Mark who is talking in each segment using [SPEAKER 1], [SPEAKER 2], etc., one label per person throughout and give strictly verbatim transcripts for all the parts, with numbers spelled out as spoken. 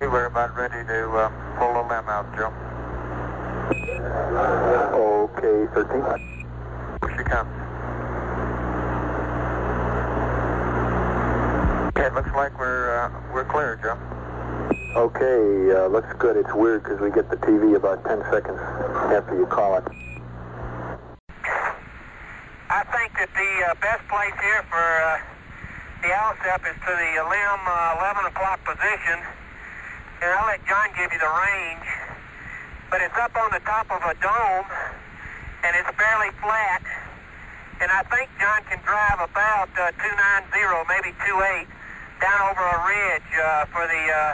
[SPEAKER 1] We're about ready to uh, pull the limb out, Joe.
[SPEAKER 2] Okay, thirteen.
[SPEAKER 1] Here she comes. Okay, it looks like we're uh, we're clear, Joe.
[SPEAKER 2] Okay, uh, looks good. It's weird because we get the T V about ten seconds after you call it.
[SPEAKER 3] I think that the uh, best place here for uh, the ALSEP is to the uh, limb uh, eleven o'clock position. And I'll let John give you the range. But it's up on the top of a dome, and it's fairly flat. And I think John can drive about uh, two ninety, maybe two eight, down over a ridge uh, for the uh,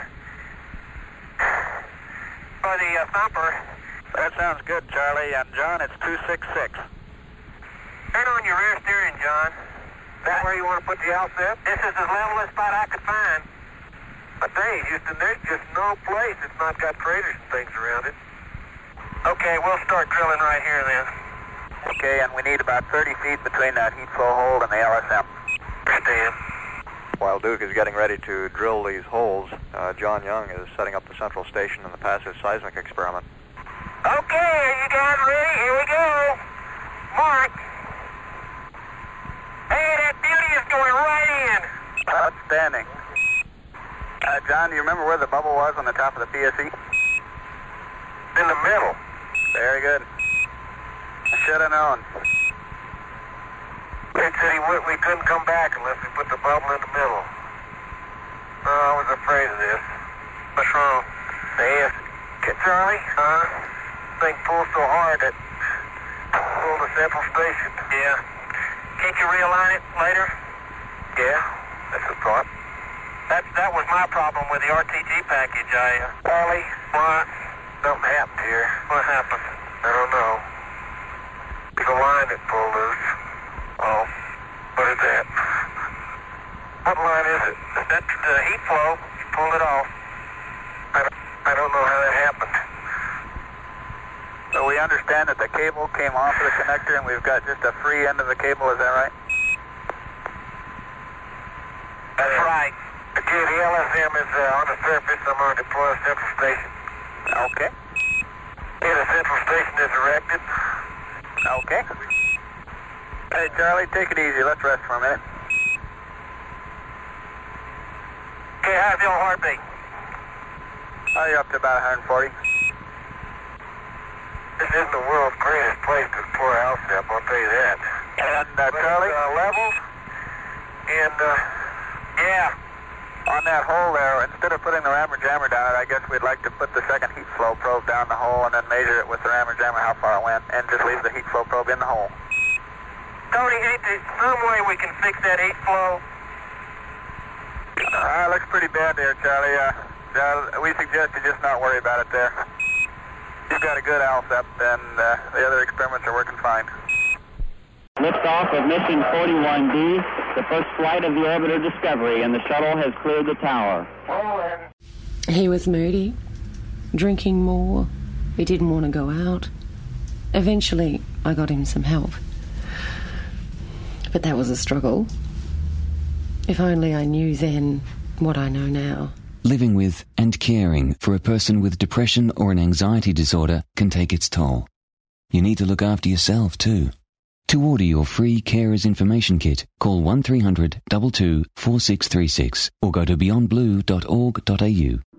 [SPEAKER 3] for the uh, thumper.
[SPEAKER 1] That sounds good, Charlie. And John, it's two six six.
[SPEAKER 3] Turn on your rear steering, John. That where you want to put the ALSEP? This is as level a spot I could find. I tell you, Houston, there's just no place that's not got craters and things around it. Okay, we'll start drilling right here then.
[SPEAKER 1] Okay, and we need about thirty feet between that heat flow hold and the L S M.
[SPEAKER 3] Understand.
[SPEAKER 4] While Duke is getting ready to drill these holes, uh, John Young is setting up the central station in the passive seismic experiment.
[SPEAKER 3] Okay, are you guys ready? Here we go. Mark. Hey, that beauty is going right in.
[SPEAKER 1] Outstanding. Uh, John, do you remember where the bubble was on the top of the P S E?
[SPEAKER 3] In the middle.
[SPEAKER 1] Very good. I should have known.
[SPEAKER 3] They said he would, we couldn't come back unless we put the bubble in the middle. Oh, I was afraid of this. What's wrong? The A S. Charlie? Huh? Thing pulled so hard that pulled the central station. Yeah. Can't you realign it later? Yeah, that's a thought. That, that was my problem with the R T G package. I, uh... Charlie? What? Something happened here. What happened? I don't know. There's a line that pulled loose. Oh, what is that? What line is it? That's the heat flow. You pulled it off. I don't, I don't know how that happened.
[SPEAKER 1] So we understand that the cable came off of the connector and we've got just a free end of the cable, is that right?
[SPEAKER 3] That's right. Again, the L S M is uh, on the surface. I'm going to deploy a central station.
[SPEAKER 1] Okay.
[SPEAKER 3] Yeah, the central station is erected.
[SPEAKER 1] Okay. Hey, Charlie, take it easy. Let's rest for a minute.
[SPEAKER 3] Okay, how's your heartbeat?
[SPEAKER 1] Oh, you're up to about one forty.
[SPEAKER 3] This isn't the world's greatest place to deploy ALSEP, I'll tell you that.
[SPEAKER 1] And, uh, Charlie?
[SPEAKER 3] Uh, leveled. And, uh, yeah.
[SPEAKER 1] On that hole there, instead of putting the rammer jammer down it, I guess we'd like to put the second heat flow probe down the hole and then measure it with the rammer jammer how far it went, and just leave the heat flow probe in the hole.
[SPEAKER 3] Tony, ain't there some way we can fix that heat flow?
[SPEAKER 1] Uh, looks pretty bad there, Charlie. Uh, uh, we suggest you just not worry about it there. You've got a good ALSEP, and uh, the other experiments are working fine.
[SPEAKER 5] Liftoff of mission forty-one D, the first flight of the orbiter Discovery, and the shuttle has cleared the tower.
[SPEAKER 6] He was moody, drinking more. He didn't want to go out. Eventually, I got him some help. But that was a struggle. If only I knew then what I know now.
[SPEAKER 7] Living with and caring for a person with depression or an anxiety disorder can take its toll. You need to look after yourself too. To order your free Carers Information Kit, call one three hundred, two two, four six three six or go to beyond blue dot org dot a u.